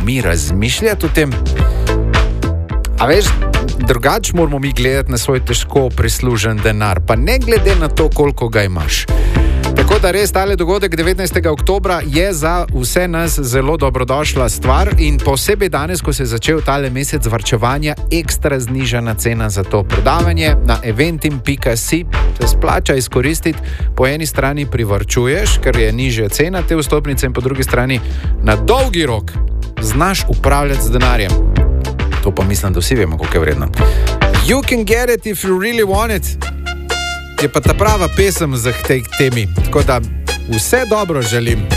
mi razmišljati o tem. A veš, drugače moramo mi gledati na svoj težko prislužen denar, pa ne glede na to, koliko ga imaš. Tako da res tale dogodek 19. oktobra je za vse nas zelo dobrodošla stvar in posebej danes, ko se je začel tale mesec varčevanja, ekstra znižana cena za to predavanje na eventim.si se splača izkoristiti. Po eni strani privarčuješ, ker je nižja cena te vstopnice in po drugi strani na dolgi rok znaš upravljati z denarjem. To pa mislim, da vsi vemo, koliko je vredno. You can get it if you really want it. Je pa ta prava pesem za tej temi. Tako da vse dobro želim.